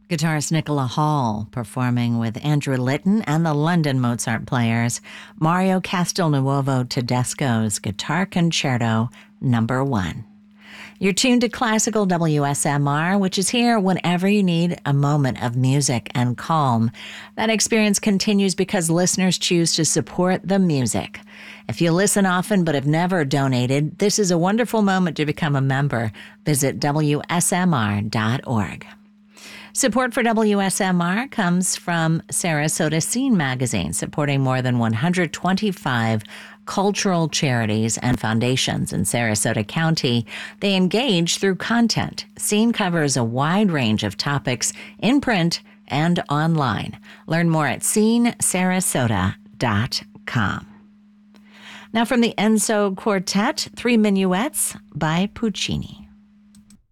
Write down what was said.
Guitarist Nicola Hall performing with Andrew Litton and the London Mozart Players, Mario Castelnuovo Tedesco's Guitar Concerto No. 1. You're tuned to Classical WSMR, which is here whenever you need a moment of music and calm. That experience continues because listeners choose to support the music. If you listen often but have never donated, this is a wonderful moment to become a member. Visit WSMR.org. Support for WSMR comes from Sarasota Scene Magazine, supporting more than 125 cultural charities and foundations in Sarasota County. They engage through content. Scene covers a wide range of topics in print and online. Learn more at scenesarasota.com. Now from the Enzo Quartet, 3 Minuets by Puccini.